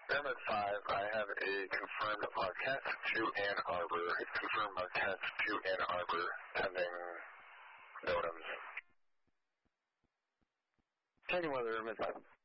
Airman 5, I have a confirmed Marquette to Ann Arbor. Confirmed Marquette to Ann Arbor, pending NOTAMs. Changing weather, Airman 5.